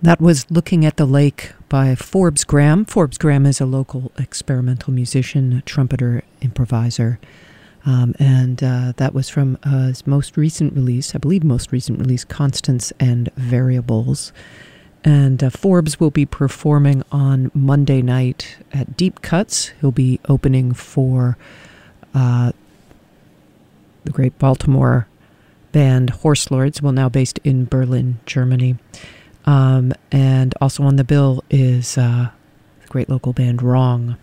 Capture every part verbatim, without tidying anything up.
That was Looking at the Lake by Forbes Graham. Forbes Graham is a local experimental musician, trumpeter, improviser. Um, and uh, that was from uh, his most recent release, I believe most recent release, Constants and Variables. And uh, Forbes will be performing on Monday night at Deep Cuts. He'll be opening for uh, the great Baltimore band Horse Lords, well now based in Berlin, Germany. Um, and also on the bill is uh, the great local band Wrong.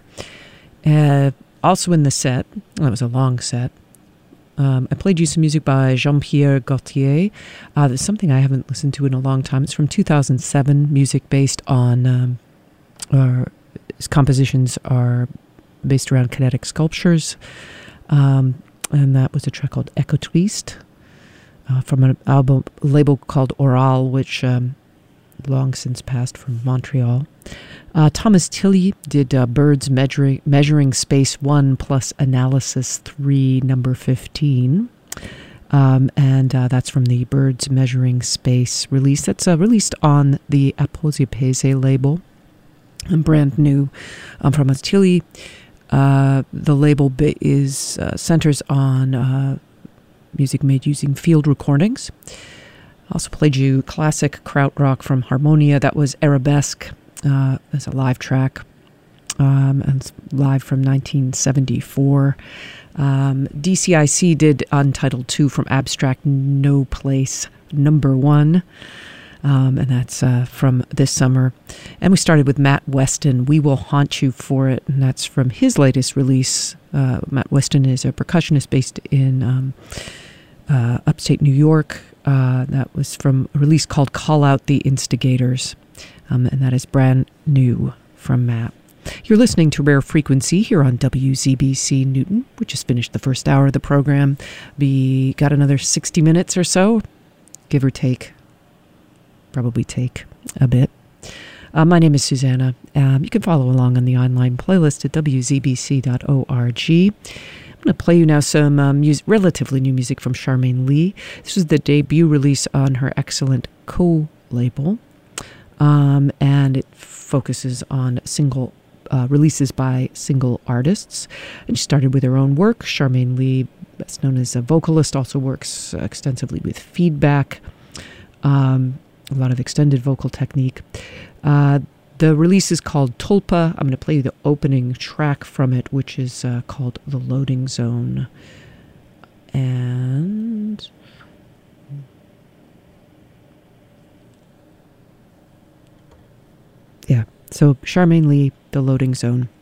Uh, also in the set, well, it was a long set, um, I played you some music by Jean-Pierre Gaultier. Uh, there's something I haven't listened to in a long time. It's from two thousand seven, music based on, um, or his compositions are based around kinetic sculptures. Um, and that was a track called Echo Triste uh, from an album label called Oral, which... Um, long since passed from Montreal. Uh, Thomas Tilley did uh, Birds Measuring, Measuring Space one plus Analysis three, number fifteen. Um, and uh, that's from the Birds Measuring Space release. That's uh, released on the Aposiopese label. And brand new um, from Tilley. Uh, the label ba- is uh, centers on uh, music made using field recordings. Also played you classic krautrock from Harmonia. That was Arabesque uh, as a live track. Um, and it's live from nineteen seventy-four. Um, D C I C did Untitled two from Abstract No Place number one. Um, and that's uh, from this summer. And we started with Matt Weston, We Will Haunt You For It. And that's from his latest release. Uh, Matt Weston is a percussionist based in um, uh, upstate New York. Uh, that was from a release called Call Out the Instigators, um, and that is brand new from Matt. You're listening to Rare Frequency here on W Z B C Newton. We just finished the first hour of the program. We got another sixty minutes or so, give or take. Probably take a bit. Uh, my name is Susanna. Um, you can follow along on the online playlist at w z b c dot org. I'm going to play you now some uh, music, relatively new music from Charmaine Lee. This is the debut release on her excellent Co label, um, and it focuses on single uh, releases by single artists. And she started with her own work. Charmaine Lee, best known as a vocalist, also works uh, extensively with feedback, um, a lot of extended vocal technique. Uh, The release is called Tulpa. I'm going to play you the opening track from it, which is uh, called The Loading Zone. And... yeah, so Charmaine Lee, The Loading Zone.